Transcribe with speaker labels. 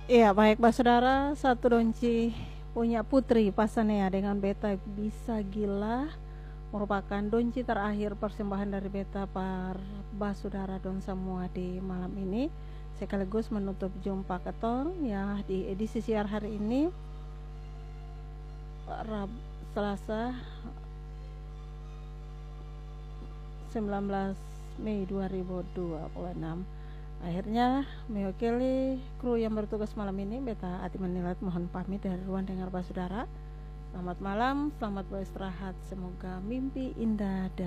Speaker 1: Iya, baik Mbak Saudara, satu donci punya Putri Pasanea dengan beta Bisa Gila merupakan donci terakhir persembahan dari beta par Basudara don semua di malam ini, sekaligus menutup jumpa ketong ya di edisi siar hari ini, Selasa 19 Mei 2026. Akhirnya mewakili kru yang bertugas malam ini, beta Ati Manilat mohon pamit dari ruang dengar Basudara. Selamat malam, selamat beristirahat, semoga mimpi indah dan